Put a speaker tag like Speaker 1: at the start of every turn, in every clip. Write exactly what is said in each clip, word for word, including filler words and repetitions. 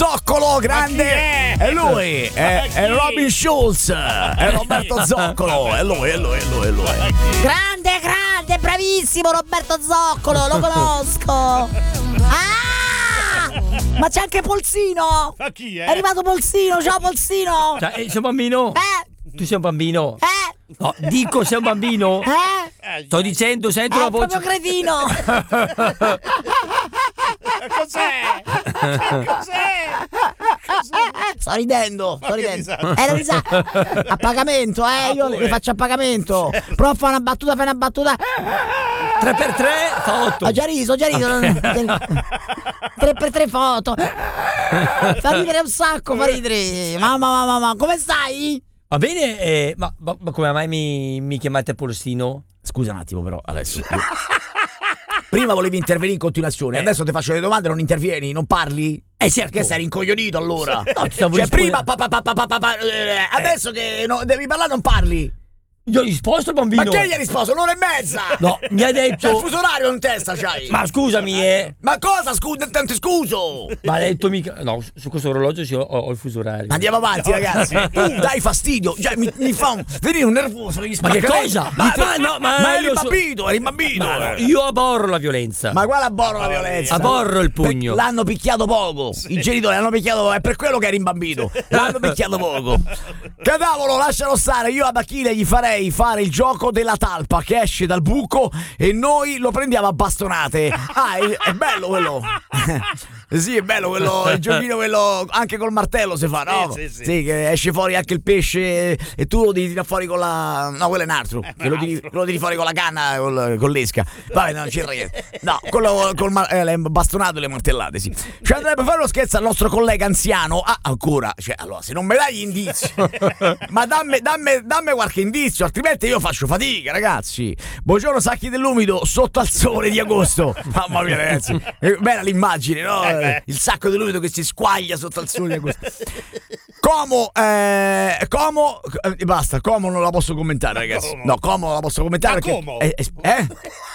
Speaker 1: Zoccolo, grande.
Speaker 2: È?
Speaker 1: È lui, è, è Robin Schulz, è Roberto Zoccolo, è lui, è lui, è lui, è lui.
Speaker 3: Grande, grande, bravissimo Roberto Zoccolo, lo conosco. Ah! Ma c'è anche Polsino.
Speaker 2: Ma chi è?
Speaker 3: È arrivato Polsino, ciao Polsino.
Speaker 4: Cioè, sei un bambino?
Speaker 3: Eh?
Speaker 4: Tu sei un bambino?
Speaker 3: Eh?
Speaker 4: No, dico sei un bambino?
Speaker 3: Eh?
Speaker 4: Sto dicendo, sento
Speaker 3: È
Speaker 4: la voce.
Speaker 3: proprio cretino.
Speaker 2: Cos'è? Cos'è?
Speaker 3: Sto ridendo, sto
Speaker 2: Ma che
Speaker 3: ridendo.
Speaker 2: risata?
Speaker 3: È la risata. A pagamento, eh, io le faccio a pagamento. Prova a fare una battuta, fai una battuta.
Speaker 4: tre per tre fa otto.
Speaker 3: Ho già riso, ho già riso. tre per tre foto. Fa ridere un sacco, fa ridere. Mamma, mamma, mamma, come stai?
Speaker 4: Va bene, eh, ma, ma, ma come mai mi, mi chiamate Polsino?
Speaker 1: Scusa un attimo però, adesso. Prima volevi intervenire in continuazione, adesso ti faccio le domande, non intervieni, non parli?
Speaker 4: Eh certo.
Speaker 1: Che sei rincoglionito allora?
Speaker 4: No, ti stavo
Speaker 1: Cioè
Speaker 4: rispondendo.
Speaker 1: prima pa, pa, pa, pa, pa, pa, pa, eh, adesso che no, devi parlare non parli.
Speaker 4: Io ho risposto, bambino.
Speaker 1: Ma che gli hai risposto? Un'ora e mezza!
Speaker 4: No, mi ha detto.
Speaker 1: C'è il fuso orario in testa, c'hai!
Speaker 4: Ma scusami, eh.
Speaker 1: Ma cosa scusa? Tanto scuso!
Speaker 4: Ma ha detto mica. No, su questo orologio sì, ho, ho il fuso orario.
Speaker 1: Andiamo avanti, ragazzi. Tu dai fastidio, cioè, mi, mi fa un. Venire un nervoso, mi
Speaker 4: Ma che
Speaker 1: spaccherei.
Speaker 4: cosa?
Speaker 1: Ma,
Speaker 4: Ma no, ma
Speaker 1: ma eri
Speaker 4: io so-
Speaker 1: bambino, eri bambino.
Speaker 4: Ma no, io aborro la violenza.
Speaker 1: Ma guarda, aborro la violenza.
Speaker 4: Aborro il pugno.
Speaker 1: Per- l'hanno picchiato poco. I genitori l'hanno picchiato poco. È per quello che eri imbambito. L'hanno picchiato poco. Cadavolo, lascialo stare. Io ad Achille gli farei fare il gioco della talpa che esce dal buco e noi lo prendiamo a bastonate. Ah, è, è bello quello. Sì, è bello quello. Il giochino quello anche col martello si fa, no?
Speaker 2: Sì, sì, sì.
Speaker 1: Sì, che esce fuori anche il pesce e tu lo devi tirare fuori con la. No, quello è un altro. Che lo tiri, lo tiri fuori con la canna, col- con l'esca. Vabbè, non c'entra niente. No, quello col mar- eh, le bastonato e le martellate, sì. Cioè, andrebbe a fare uno scherzo al nostro collega anziano. Ah, ancora. Cioè, allora, se non me dai gli indizi, ma dammi, dammi, dammi qualche indizio, altrimenti io faccio fatica, ragazzi. Buongiorno, sacchi dell'umido sotto al sole di agosto. Mamma mia, ragazzi. È bella l'immagine, no? Il sacco dell'umido che si squaglia sotto al sole di agosto. Como, eh, Como, eh, basta, Como non la posso commentare, ragazzi.
Speaker 2: Como.
Speaker 1: No, Como non la posso commentare
Speaker 2: Ma
Speaker 1: perché.
Speaker 2: Como?
Speaker 1: Eh? eh?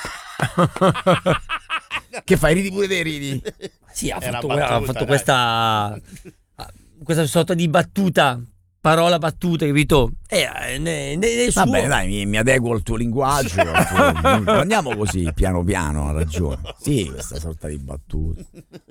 Speaker 1: Che fai? Ridi pure te, ridi?
Speaker 4: Sì, ha
Speaker 2: Era
Speaker 4: fatto,
Speaker 2: battuta,
Speaker 4: ha fatto
Speaker 2: dai.
Speaker 4: questa. Questa sorta di battuta. Parola battuta, capito? Eh, ne, ne, ne
Speaker 1: Va
Speaker 4: suo.
Speaker 1: bene, dai, mi, mi adeguo al tuo linguaggio. al tuo- Andiamo così, piano piano, ha ragione. Sì, questa sorta di battuta.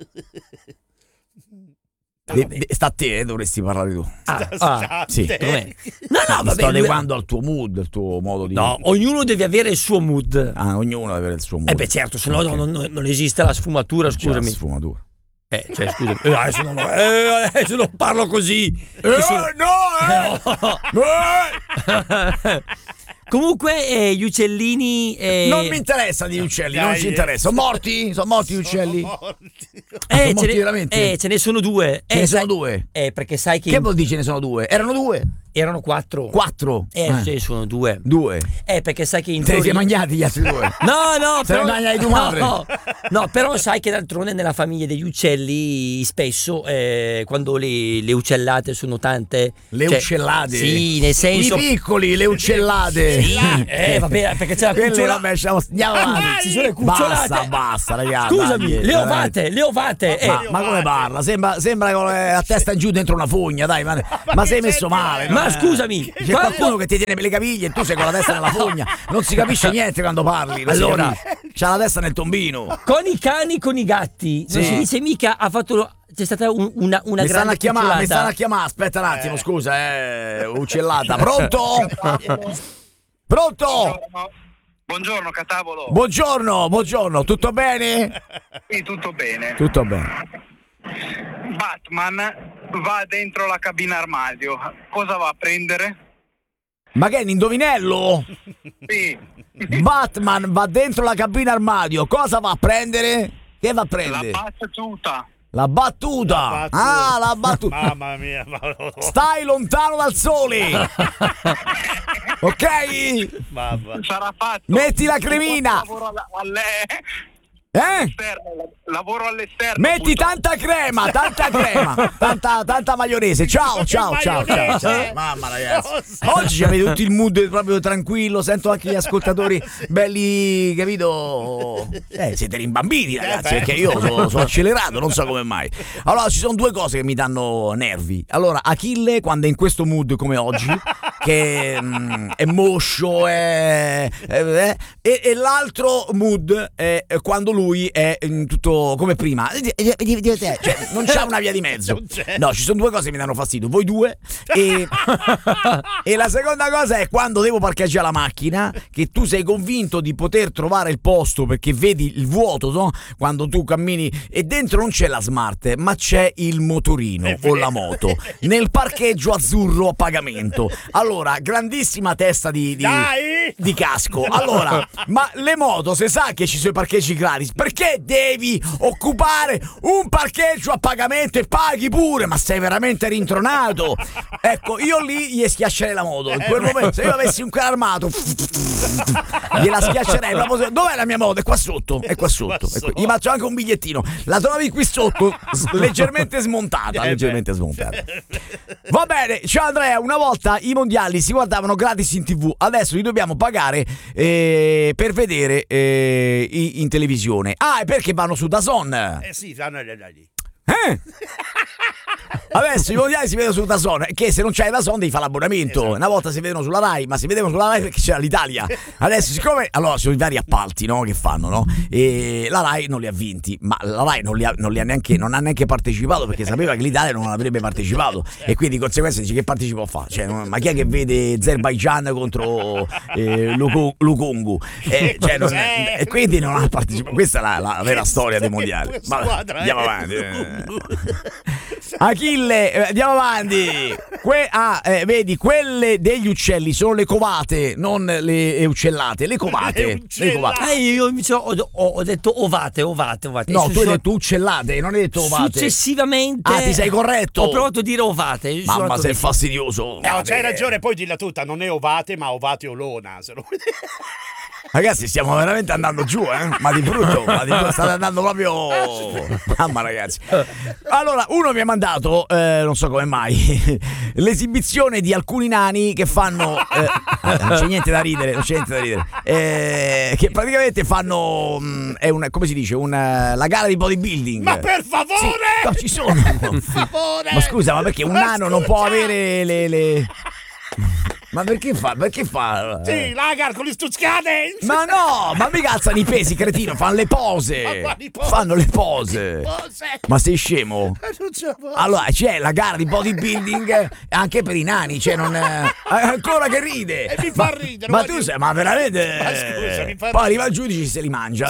Speaker 1: De- de- sta a te, eh, dovresti parlare tu.
Speaker 4: Ah, ah,
Speaker 1: Sì.
Speaker 4: com'è? No, no,
Speaker 1: Mi
Speaker 4: vabbè.
Speaker 1: sto
Speaker 4: lui-
Speaker 1: adeguando al tuo mood, al tuo modo di.
Speaker 4: No, ognuno deve avere il suo mood.
Speaker 1: Ah, ognuno deve avere il suo mood.
Speaker 4: Eh beh, certo, se no
Speaker 1: Ok.
Speaker 4: non, non- non esiste la sfumatura,
Speaker 1: C'è la
Speaker 4: scusami.
Speaker 1: sfumatura.
Speaker 4: Eh, cioè, scusami. Eh, adesso, non, eh, adesso non parlo così.
Speaker 1: Eh,
Speaker 4: Che sono-
Speaker 1: no, eh! Eh!
Speaker 4: Comunque, eh, gli uccellini. eh,
Speaker 1: Non mi interessa di uccelli, non
Speaker 2: Dai,
Speaker 1: ci interessa. Sono morti? Sono morti gli uccelli?
Speaker 2: Sono morti.
Speaker 4: eh,
Speaker 1: sono
Speaker 4: ce,
Speaker 1: morti
Speaker 4: ne,
Speaker 1: veramente?
Speaker 4: eh, ce ne sono due.
Speaker 1: Ce
Speaker 4: eh,
Speaker 1: ne sono
Speaker 4: sai-
Speaker 1: due.
Speaker 4: Eh, perché sai che.
Speaker 1: Che vuol dire ce ne sono due? Erano due?
Speaker 4: Erano quattro.
Speaker 1: Quattro?
Speaker 4: Eh, ce ne sono due.
Speaker 1: Due.
Speaker 4: Eh, perché sai che in
Speaker 1: Te li sei
Speaker 4: teoria-
Speaker 1: mangiati gli altri due?
Speaker 4: No, no,
Speaker 1: Se
Speaker 4: però,
Speaker 1: ne mangiai tua madre.
Speaker 4: no, no, però sai che d'altronde nella famiglia degli uccelli spesso eh, quando le, le uccellate sono tante.
Speaker 1: Le
Speaker 4: cioè,
Speaker 1: uccellate?
Speaker 4: Sì, nel senso.
Speaker 1: I piccoli, le uccellate.
Speaker 4: Sì, eh, vabbè, perché c'è la
Speaker 1: Quelle,
Speaker 4: cucciola.
Speaker 1: vabbè, stiamo- andiamo avanti.
Speaker 4: Ci sono le cucciolate.
Speaker 1: Basta, basta, ragazzi.
Speaker 4: Scusami,
Speaker 1: dai,
Speaker 4: le
Speaker 1: dai.
Speaker 4: ovate, le ovate. eh.
Speaker 1: Ma, ma come parla? Sembra, sembra con la testa in giù dentro una fogna, dai, ma, ma sei messo male.
Speaker 4: Ma
Speaker 1: no?
Speaker 4: scusami,
Speaker 1: C'è
Speaker 4: quando-
Speaker 1: qualcuno che ti tiene per le caviglie e tu sei con la testa nella fogna. Non si capisce niente quando parli. non si
Speaker 4: Allora.
Speaker 1: capisce. C'ha la testa nel tombino.
Speaker 4: Con i cani, con i gatti, non
Speaker 1: Sì.
Speaker 4: si dice mica ha fatto. C'è stata un- una, una
Speaker 1: Mi stanno
Speaker 4: grande
Speaker 1: a chiamare, mi
Speaker 4: cucciolata.
Speaker 1: stanno a chiamare. Aspetta un attimo, scusa, eh, uccellata. Pronto? Pronto?
Speaker 5: Buongiorno. Buongiorno Catavolo.
Speaker 1: Buongiorno, buongiorno, tutto bene?
Speaker 5: Sì, tutto bene.
Speaker 1: Tutto bene.
Speaker 5: Batman va dentro la cabina armadio. Cosa va a prendere?
Speaker 1: Ma che è un indovinello?
Speaker 5: Sì,
Speaker 1: Batman va dentro la cabina armadio, cosa va a prendere? Che va a
Speaker 5: la
Speaker 1: prendere?
Speaker 5: battuta.
Speaker 1: La battuta.
Speaker 2: battuta.
Speaker 1: Ah, la battuta.
Speaker 2: Mamma mia, ma...
Speaker 1: Stai lontano dal sole. Ok?
Speaker 2: Mamma.
Speaker 5: Sarà fatto.
Speaker 1: Metti la cremina.
Speaker 5: Lavoro a a lei.
Speaker 1: Eh?
Speaker 5: All'esterno, lavoro all'esterno.
Speaker 1: Metti
Speaker 5: appunto.
Speaker 1: tanta crema, tanta crema, tanta, tanta maionese. Ciao, ciao, ciao, ciao, ciao. Mamma ragazzi. Oggi avete tutto il mood proprio tranquillo. Sento anche gli ascoltatori belli, capito? Eh, siete rimbambiti, ragazzi, perché io sono, sono accelerato, non so come mai. Allora, ci sono due cose che mi danno nervi. Allora, Achille, quando è in questo mood come oggi, che mm, è moscio, è, è- è- e, e l'altro mood è quando lui è mm, tutto come prima. Cioè, non c'è una via di mezzo.
Speaker 2: Non c'è.
Speaker 1: No, ci sono due cose che mi danno fastidio. Voi due. E, e la seconda cosa è quando devo parcheggiare la macchina, che tu sei convinto di poter trovare il posto perché vedi il vuoto, no? Quando tu cammini e dentro non c'è la smart, ma c'è il motorino o la moto nel parcheggio azzurro a pagamento. Allora, grandissima testa di, di,
Speaker 2: Dai!
Speaker 1: di casco. Allora, ma le moto, se sa che ci sono i parcheggi gratis, perché devi occupare un parcheggio a pagamento e paghi pure? Ma sei veramente rintronato? Ecco, io lì gli schiaccerei la moto. In quel momento, se io avessi un carro armato, gliela schiaccerei. proprio- Dov'è la mia moto? È qua sotto. È qua sotto. È qui. Gli faccio anche un bigliettino. La trovi qui sotto, s- leggermente smontata. Leggermente smontata. Va bene, ciao Andrea. Una volta i mondiali si guardavano gratis in tv, adesso li dobbiamo pagare eh, per vedere eh, i- in televisione. Ah, e perché vanno su DAZN?
Speaker 2: Eh sì, fanno le lì.
Speaker 1: Eh? Adesso i mondiali si vedono su DAZN, che se non c'hai DAZN devi fare l'abbonamento.
Speaker 2: Esatto.
Speaker 1: Una volta si vedono sulla Rai, ma si vedevano sulla Rai perché c'era l'Italia. Adesso siccome allora sono i vari appalti, no, che fanno, no? E la Rai non li ha vinti, ma la Rai non li ha, non li ha neanche non ha neanche partecipato perché sapeva che l'Italia non avrebbe partecipato e quindi di conseguenza dice che partecipo a fare? Cioè, non- ma chi è che vede Azerbaijan contro eh, Luku- Lukungu? Eh, cioè, non-
Speaker 2: Cos'è?
Speaker 1: e quindi non ha partecipato. Questa è la, la vera storia dei
Speaker 2: Che
Speaker 1: mondiali.
Speaker 2: squadra
Speaker 1: Vabbè,
Speaker 2: è?
Speaker 1: andiamo avanti. eh. Achille, eh, andiamo avanti. Que- ah, eh, vedi, quelle degli uccelli sono le covate, non le eh, uccellate, le covate.
Speaker 2: Le
Speaker 1: Le
Speaker 2: uccellate.
Speaker 1: covate.
Speaker 4: Eh, io invece ho, ho- ho detto ovate, ovate, ovate.
Speaker 1: No,
Speaker 4: E
Speaker 1: tu hai
Speaker 4: su-
Speaker 1: detto uccellate, non hai detto ovate.
Speaker 4: Successivamente
Speaker 1: Ah, ti sei corretto.
Speaker 4: Ho provato a dire ovate. Io sono
Speaker 1: Mamma,
Speaker 4: andato
Speaker 1: sei
Speaker 4: di-
Speaker 1: fastidioso.
Speaker 2: No,
Speaker 1: Vabbè.
Speaker 2: c'hai ragione, poi dilla tutta, non è ovate, ma ovate olona. Se lo...
Speaker 1: Ragazzi, stiamo veramente andando giù, eh? Ma di brutto, ma di brutto, state andando proprio. Mamma, ragazzi. Allora, uno mi ha mandato, eh, non so come mai, l'esibizione di alcuni nani che fanno. eh, non c'è niente da ridere, non c'è niente da ridere. eh, che praticamente fanno. mh, È un, come si dice? Una, la gara di bodybuilding.
Speaker 2: Ma per favore!
Speaker 1: No, ci sono.
Speaker 2: Per favore!
Speaker 1: Ma scusa, ma perché un
Speaker 2: Ma
Speaker 1: nano non
Speaker 2: scusa!
Speaker 1: può avere le. le... Ma perché fa? Perché fa?
Speaker 2: Sì, lagar con gli stuzzcate!
Speaker 1: Ma no, ma mica alzano i pesi, cretino, fanno le pose.
Speaker 2: Ma quali pose?
Speaker 1: Fanno le pose.
Speaker 2: Pose?
Speaker 1: Ma sei scemo?
Speaker 2: Non ce la posso.
Speaker 1: Allora, c'è la gara di bodybuilding anche per i nani, cioè non eh, ancora che ride.
Speaker 2: E mi fa ridere,
Speaker 1: Ma
Speaker 2: voglio-
Speaker 1: tu sei, ma veramente
Speaker 2: Ma scusa, mi fa
Speaker 1: poi arriva il giudice e se li mangia.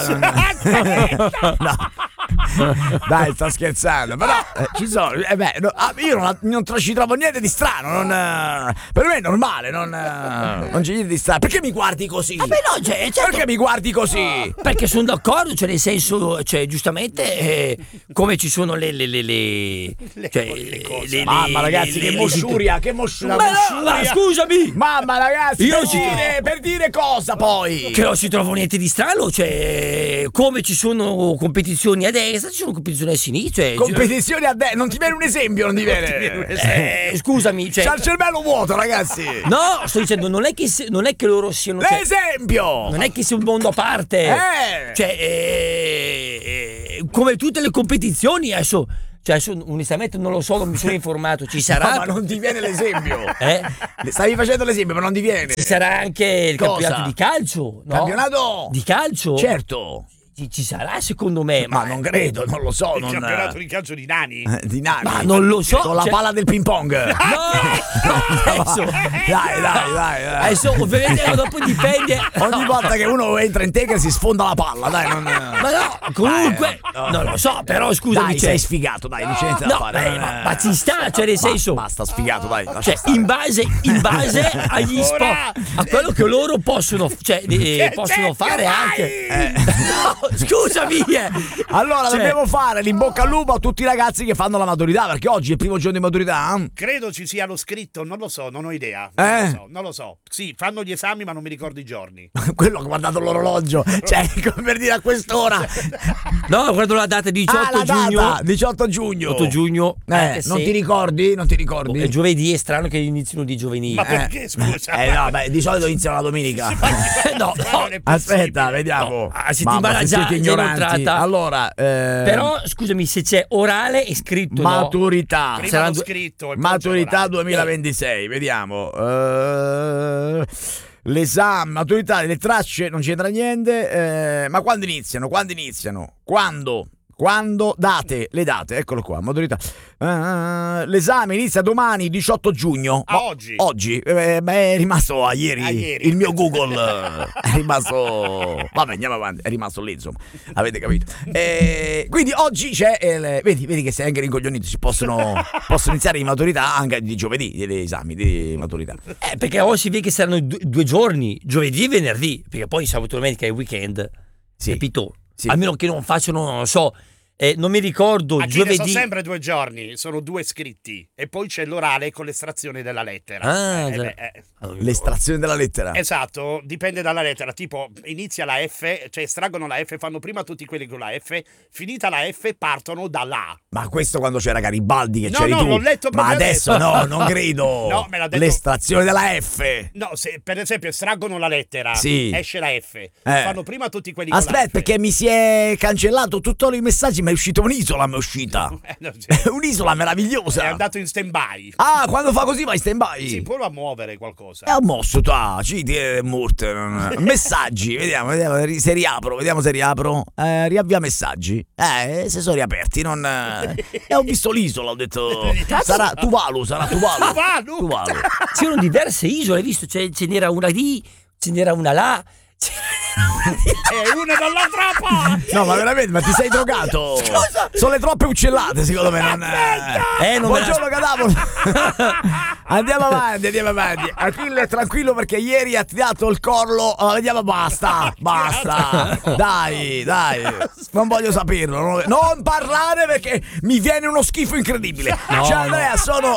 Speaker 1: No. Dai, sta scherzando, però eh, ci sono, eh beh, no, ah, io non, non tra- ci trovo niente di strano, non, eh, per me è normale, non, eh, non c'è niente di strano. Perché mi guardi così?
Speaker 4: Vabbè, no, cioè, certo,
Speaker 1: Perché mi guardi così?
Speaker 4: perché sono d'accordo, cioè nel senso, cioè giustamente eh, come ci sono le le le le, cioè,
Speaker 2: le cose.
Speaker 4: le-
Speaker 1: Mamma
Speaker 4: le-
Speaker 1: ragazzi,
Speaker 4: le-
Speaker 1: che
Speaker 4: le-
Speaker 1: mosciuria, che mosciuria.
Speaker 4: Ma no, ma scusami,
Speaker 1: Mamma ragazzi,
Speaker 4: Io
Speaker 1: per
Speaker 4: ci-
Speaker 1: dire, per dire cosa poi?
Speaker 4: che non si trova niente di strano, cioè come ci sono competizioni a destra, ci sono competizioni a sinistra. Cioè,
Speaker 1: Competizioni a destra, non ti viene un esempio, non ti viene.
Speaker 4: eh, scusami, cioè,
Speaker 1: C'ha il cervello vuoto, ragazzi.
Speaker 4: no, sto dicendo, non è che se- non è che loro siano, cioè,
Speaker 1: L'esempio.
Speaker 4: non è che sia un mondo a parte,
Speaker 1: Eh.
Speaker 4: cioè eh, eh, come tutte le competizioni adesso, cioè adesso onestamente non lo so, non mi sono informato, ci sarà,
Speaker 1: No, ma non ti viene l'esempio.
Speaker 4: eh?
Speaker 1: Stavi facendo l'esempio, ma non ti viene.
Speaker 4: Ci sarà anche il
Speaker 1: Cosa?
Speaker 4: campionato di calcio, no?
Speaker 1: Campionato?
Speaker 4: di calcio?
Speaker 1: Certo.
Speaker 4: Ci, ci sarà secondo me,
Speaker 1: Ma non credo, non lo so.
Speaker 2: Il
Speaker 1: non,
Speaker 2: campionato di calcio di nani.
Speaker 1: eh, di nani.
Speaker 4: Ma non lo so,
Speaker 1: Con la
Speaker 4: cioè-
Speaker 1: palla del ping pong.
Speaker 4: No, adesso,
Speaker 1: Dai, dai, dai, dai.
Speaker 4: adesso ovviamente dopo dipende.
Speaker 1: Ogni
Speaker 4: no,
Speaker 1: volta che uno entra in tegra si sfonda la palla, dai, non.
Speaker 4: ma no, comunque,
Speaker 1: Dai, no.
Speaker 4: non lo so, però scusami,
Speaker 1: Dai,
Speaker 4: cioè,
Speaker 1: sei sfigato, dai, non c'è niente da
Speaker 4: no,
Speaker 1: fare.
Speaker 4: beh, ma, ma ci sta, cioè nel
Speaker 1: Ma-
Speaker 4: senso,
Speaker 1: Basta, sfigato, dai. lascia
Speaker 4: cioè
Speaker 1: stare.
Speaker 4: in base, in base agli
Speaker 2: Ancora?
Speaker 4: sport, a quello che loro possono, cioè, eh,
Speaker 2: Che
Speaker 4: possono
Speaker 2: c'è,
Speaker 4: fare
Speaker 2: che
Speaker 4: anche.
Speaker 2: vai?
Speaker 4: No, scusami. eh.
Speaker 1: Allora,
Speaker 4: Cioè-
Speaker 1: dobbiamo fare l'in bocca al lupo a tutti i ragazzi che fanno la maturità, perché oggi è il primo giorno di maturità.
Speaker 2: Credo ci sia lo scritto, non lo so, non ho idea.
Speaker 1: Eh?
Speaker 2: Non lo so, non lo so. Sì, fanno gli esami, ma non mi ricordo i giorni.
Speaker 1: Quello ha guardato l'orologio, cioè, come per dire a quest'ora.
Speaker 4: No, guardo la data diciotto
Speaker 1: Ah, la
Speaker 4: giugno.
Speaker 1: data, diciotto giugno.
Speaker 4: otto giugno.
Speaker 1: Eh,
Speaker 4: anche
Speaker 1: non
Speaker 4: se-
Speaker 1: ti ricordi? Non ti ricordi?
Speaker 4: È giovedì, è strano che iniziano di giovedì.
Speaker 2: Ma
Speaker 1: Eh.
Speaker 2: perché, scusa?
Speaker 1: Eh no, beh, di solito iniziano la domenica.
Speaker 4: no, no.
Speaker 2: Non è
Speaker 1: Aspetta,
Speaker 2: possibile.
Speaker 1: vediamo.
Speaker 4: No, a settimana
Speaker 1: Mamma, se
Speaker 4: già-
Speaker 1: siete
Speaker 4: già
Speaker 1: ignoranti.
Speaker 4: inoltrata.
Speaker 1: Allora, eh,
Speaker 4: Però, scusami, se c'è orale e scritto no.
Speaker 1: maturità.
Speaker 2: Prima
Speaker 4: Sarà
Speaker 2: l'ho
Speaker 4: due-
Speaker 2: scritto e poi
Speaker 1: Maturità
Speaker 2: c'è l'orale.
Speaker 1: duemilaventisei, vediamo. Eh, l'esame, maturità, le tracce, non c'entra niente. eh, ma quando iniziano? Quando iniziano? Quando? Quando? Date, le date, eccolo qua, maturità. Eh, l'esame inizia domani, diciotto giugno.
Speaker 2: Ah,
Speaker 1: Ma-
Speaker 2: oggi?
Speaker 1: Oggi, eh, ma è rimasto a ieri.
Speaker 2: A ieri.
Speaker 1: Il mio Google eh, è rimasto. Vabbè, andiamo avanti, è rimasto lì, insomma. Avete capito? Eh, quindi oggi c'è. il- vedi, vedi che sei anche rincoglionito. Si possono, possono iniziare di maturità anche di giovedì, gli esami di maturità.
Speaker 4: Eh, perché oggi si vede che saranno due, due giorni, giovedì e venerdì, perché poi sabato e domenica è weekend.
Speaker 1: Sì.
Speaker 4: Capito?
Speaker 1: Sì.
Speaker 4: Almeno che non facciano, non lo so, eh, non mi ricordo,
Speaker 2: A Cile sono
Speaker 4: giovedì.
Speaker 2: sempre due giorni, sono due scritti e poi c'è l'orale con l'estrazione della lettera.
Speaker 4: Ah,
Speaker 2: Eh,
Speaker 4: già.
Speaker 2: beh, eh.
Speaker 1: L'estrazione della lettera.
Speaker 2: Esatto, dipende dalla lettera, tipo inizia la F, cioè estraggono la F, fanno prima tutti quelli con la F, finita la F partono dalla.
Speaker 1: Ma questo quando c'era Garibaldi che
Speaker 2: No,
Speaker 1: c'eri
Speaker 2: no,
Speaker 1: tu.
Speaker 2: l'ho letto
Speaker 1: Ma
Speaker 2: proprio
Speaker 1: adesso
Speaker 2: adesso.
Speaker 1: no, non credo.
Speaker 2: No, me l'ha detto-
Speaker 1: L'estrazione della F.
Speaker 2: No, se per esempio estraggono la lettera,
Speaker 1: Sì.
Speaker 2: esce la F, fanno prima tutti quelli con la F.
Speaker 1: Aspetta, che mi si è cancellato tutti i messaggi, ma è uscito un'isola, mi è uscita.
Speaker 2: Eh, no, sì.
Speaker 1: È un'isola meravigliosa.
Speaker 2: È andato in stand-by.
Speaker 1: Ah, quando fa così vai in stand-by.
Speaker 2: Sì, prova a muovere qualcosa.
Speaker 1: E ho mosso, ta, ci è morto. Messaggi, vediamo, vediamo se riapro, vediamo se riapro. Eh, riavvia messaggi. Eh, se sono riaperti, non. eh, E ho visto l'isola, ho detto. Sarà Tuvalu, sarà Tuvalu.
Speaker 2: Tuvalu?
Speaker 1: Tuvalu.
Speaker 4: C'erano diverse isole, hai visto? C'è- ce n'era una lì, ce n'era una là.
Speaker 2: E una dall'altra parte.
Speaker 1: No, ma veramente, ma ti sei drogato? Sono le troppe uccellate, secondo me. Non...
Speaker 4: Eh, non me la-
Speaker 1: Buongiorno, Cadavolo. Andiamo avanti, andiamo avanti. Achille, tranquillo perché ieri ha tirato il collo. Oh, vediamo, basta, basta. Dai, dai. Non voglio saperlo. Non, non parlare perché mi viene uno schifo incredibile.
Speaker 4: No,
Speaker 1: cioè, Andrea, sono.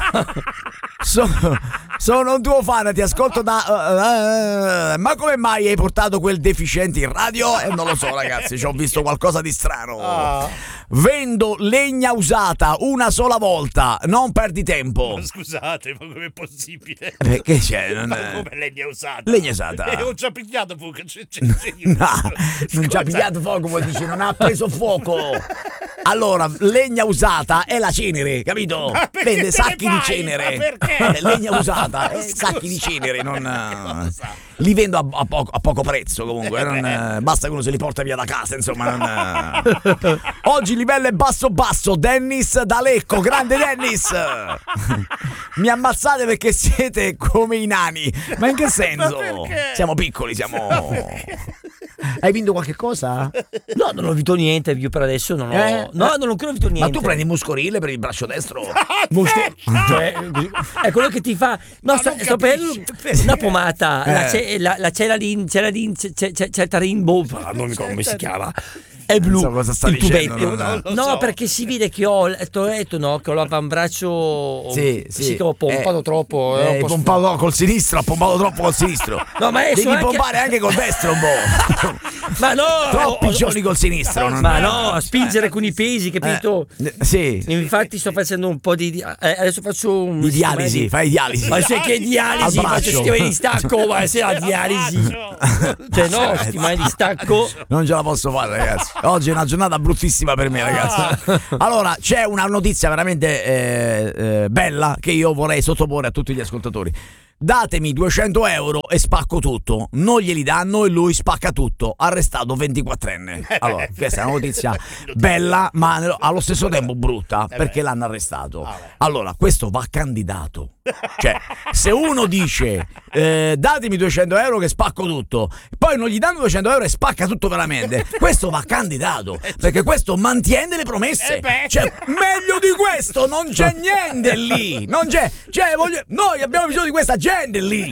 Speaker 1: Sono, sono un tuo fan, ti ascolto da. uh, uh, ma come mai hai portato quel deficiente in radio? Eh, non lo so, ragazzi, ci ho visto qualcosa di strano.
Speaker 2: Ah.
Speaker 1: Vendo legna usata una sola volta, non perdi tempo.
Speaker 2: Ma scusate, ma com'è possibile?
Speaker 1: Perché c'è? Non
Speaker 2: Ma
Speaker 1: è...
Speaker 2: come legna usata?
Speaker 1: Legna usata.
Speaker 2: E ho già pigliato fuoco. C'è, c'è, c'è.
Speaker 1: No, non ci ha
Speaker 2: Scusa.
Speaker 1: pigliato fuoco, vuol dire, non ha preso fuoco. Allora, legna usata è la cenere, capito?
Speaker 2: Ma perché
Speaker 1: Vende
Speaker 2: te ne
Speaker 1: sacchi di
Speaker 2: vai?
Speaker 1: cenere.
Speaker 2: Ma perché?
Speaker 1: Eh, legna usata, eh,
Speaker 2: Scusa.
Speaker 1: sacchi di cenere, non.
Speaker 2: Cosa?
Speaker 1: Li vendo a, a poco, a poco prezzo comunque, eh, non, eh, basta che uno se li porta via da casa, insomma. Non, eh. Oggi il livello è basso basso, Dennis da Lecco, grande Dennis. Mi ammazzate perché siete come i nani. Ma in che senso?
Speaker 2: perché?
Speaker 1: Siamo piccoli, siamo. Hai vinto qualche cosa?
Speaker 4: No, non ho vinto niente, io per adesso non ho.
Speaker 1: Eh?
Speaker 4: No, non ho ancora vinto niente.
Speaker 1: Ma tu prendi muscorile per il braccio destro?
Speaker 4: Musco- cioè, è quello che ti fa. No,
Speaker 2: Ma
Speaker 4: sta,
Speaker 2: non
Speaker 4: sto
Speaker 2: capisci,
Speaker 4: prendendo
Speaker 2: perché?
Speaker 4: una pomata. La,
Speaker 1: Eh.
Speaker 4: ce- la, la Celadin, Celadin, c'è, c'è, c'è il Tarimbo. Ah, non mi ricordo come si chiama. È blu.
Speaker 1: Non so cosa sta
Speaker 4: il
Speaker 1: dicendo,
Speaker 4: tubetto.
Speaker 1: non-
Speaker 2: non
Speaker 4: No,
Speaker 2: so.
Speaker 4: perché si vede che ho. Ti ho detto, no? Che ho l'avambraccio.
Speaker 1: Sì, sì.
Speaker 4: che ho pompato
Speaker 1: Eh,
Speaker 4: troppo.
Speaker 1: Eh,
Speaker 4: è un
Speaker 1: hai
Speaker 4: po'
Speaker 1: pompato no, col sinistro, ha pompato troppo col sinistro.
Speaker 4: No, ma adesso
Speaker 1: devi
Speaker 4: anche-
Speaker 1: pompare anche col destro un po'.
Speaker 4: Ma no!
Speaker 1: Troppi
Speaker 4: ho- ho-
Speaker 1: giorni col sinistro. Non...
Speaker 4: Ma no, a spingere con i pesi, capito?
Speaker 1: Eh, sì.
Speaker 4: Infatti sto facendo un po' di. di- eh, adesso faccio un.
Speaker 1: Di dialisi, fai dialisi.
Speaker 4: Ma sai che dialisi?
Speaker 1: Al
Speaker 4: Faccio
Speaker 1: braccio.
Speaker 4: settimane di stacco, ma se la dialisi. Cioè no, settimane di stacco.
Speaker 1: Non ce la posso fare, ragazzi. Oggi è una giornata bruttissima per me, ragazzi. Allora, c'è una notizia veramente eh, eh, bella che io vorrei sottoporre a tutti gli ascoltatori. Datemi duecento euro e spacco tutto. Non glieli danno e lui spacca tutto. Arrestato ventiquattrenne. Allora, questa è una notizia bella, ma nello- allo stesso tempo brutta, perché l'hanno arrestato. Allora, questo va candidato. Cioè, se uno dice eh, datemi duecento euro che spacco tutto, poi non gli danno duecento euro e spacca tutto veramente, questo va candidato, perché questo mantiene le promesse.
Speaker 2: Eh beh.
Speaker 1: Cioè, meglio di questo non c'è niente lì. Non c'è. Cioè, voglio, noi abbiamo bisogno di questa gente lì.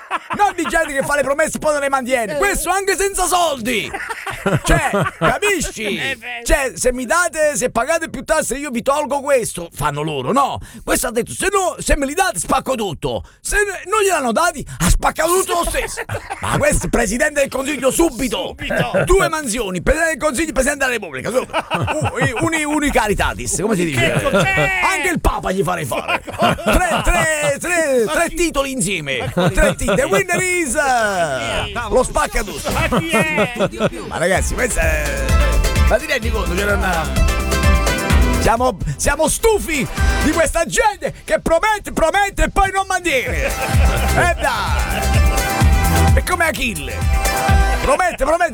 Speaker 1: Non di gente che fa le promesse e poi non le mantiene. Questo anche senza soldi. Cioè, capisci? Cioè, se mi date, se pagate più tasse io vi tolgo questo. Fanno loro, no? Questo ha detto, se, no, se me li date spacco tutto. Se non gliel'hanno dati, ha spaccato tutto lo stesso. Ma questo è il Presidente del Consiglio subito.
Speaker 2: Subito.
Speaker 1: Due mansioni, Presidente del Consiglio, Presidente della Repubblica. Uni, uni caritatis, come si dice? Anche il Papa gli farei fare. Tre, tre, tre, tre titoli insieme. Tre titoli. The winner is uh, lo spacca tutto.
Speaker 2: Ma chi è?
Speaker 1: Ma ragazzi, questa è... Ma ti rendi conto? C'era una... Siamo, siamo stufi di questa gente che promette, promette e poi non mantiene. E dai! È come Achille. Promette, promette,